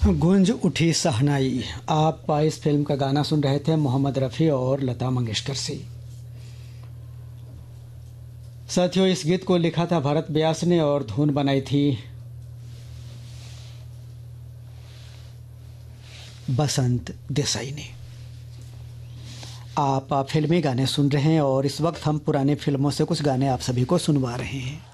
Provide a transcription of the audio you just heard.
गूंज उठी शहनाई। आप इस फिल्म का गाना सुन रहे थे मोहम्मद रफ़ी और लता मंगेशकर से। साथियों, इस गीत को लिखा था भरत व्यास ने और धुन बनाई थी बसंत देसाई ने। आप फिल्मी गाने सुन रहे हैं और इस वक्त हम पुरानी फिल्मों से कुछ गाने आप सभी को सुनवा रहे हैं।